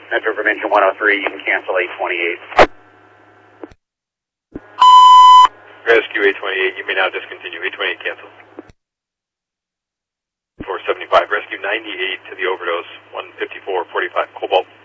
Metro from engine 103, you can cancel 828. Rescue 828, you may now discontinue. 828 cancel. 475, rescue 98 to the overdose, 154.45, Cobalt.